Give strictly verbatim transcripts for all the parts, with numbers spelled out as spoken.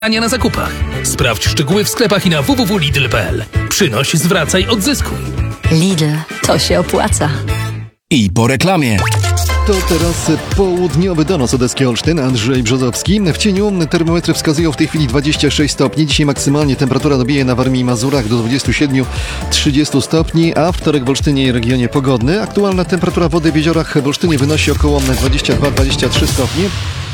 na zakupach. Sprawdź szczegóły w sklepach i na w w w kropka lidl kropka p l. Przynoś, zwracaj, odzyskuj. Lidl, to się opłaca. I po reklamie. To teraz południowy donos Odeski Olsztyn, Andrzej Brzozowski. W cieniu termometry wskazują w tej chwili dwadzieścia sześć stopni. Dzisiaj maksymalnie temperatura dobije na Warmii i Mazurach do dwudziestu siedmiu do trzydziestu stopni, a wtorek w Olsztynie i regionie pogodny. Aktualna temperatura wody w jeziorach w Olsztynie wynosi około dwadzieścia dwa do dwudziestu trzech stopni.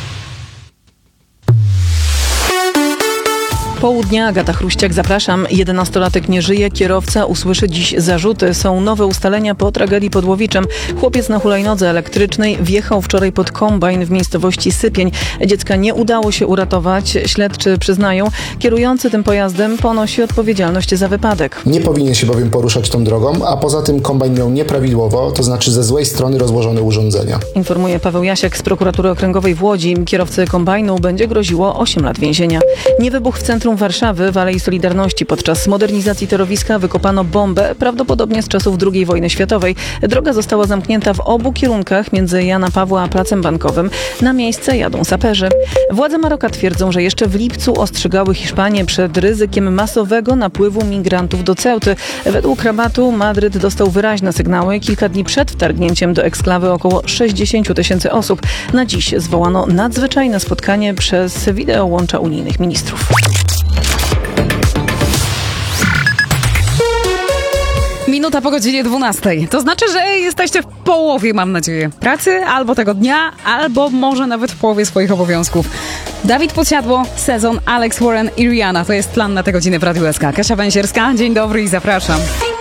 Południa, Agata Chruściak, zapraszam. jedenastolatek nie żyje, kierowca usłyszy dziś zarzuty. Są nowe ustalenia po tragedii pod Łowiczem. Chłopiec na hulajnodze elektrycznej wjechał wczoraj pod kombajn w miejscowości Sypień. Dziecka nie udało się uratować. Śledczy przyznają, kierujący tym pojazdem ponosi odpowiedzialność za wypadek. Nie powinien się bowiem poruszać tą drogą, a poza tym kombajn miał nieprawidłowo, to znaczy ze złej strony rozłożone urządzenia. Informuje Paweł Jasiek z Prokuratury Okręgowej w Łodzi. Kierowcy kombajnu będzie groziło osiem lat więzienia. Niewybuch w centrum Warszawy, w Alei Solidarności. Podczas modernizacji torowiska wykopano bombę, prawdopodobnie z czasów drugiej wojny światowej. Droga została zamknięta w obu kierunkach między Jana Pawła a Placem Bankowym. Na miejsce jadą saperzy. Władze Maroka twierdzą, że jeszcze w lipcu ostrzegały Hiszpanię przed ryzykiem masowego napływu migrantów do Ceuty. Według Rabatu Madryt dostał wyraźne sygnały. Kilka dni przed wtargnięciem do eksklawy około sześćdziesiąt tysięcy osób. Na dziś zwołano nadzwyczajne spotkanie przez wideo łącza unijnych ministrów. Minuta po godzinie dwunastej. To znaczy, że jesteście w połowie, mam nadzieję, pracy, albo tego dnia, albo może nawet w połowie swoich obowiązków. Dawid Podsiadło, Sezon, Alex Warren i Rihanna. To jest plan na tę godzinę w Radiu S K. Kasia Węsierska, dzień dobry i zapraszam.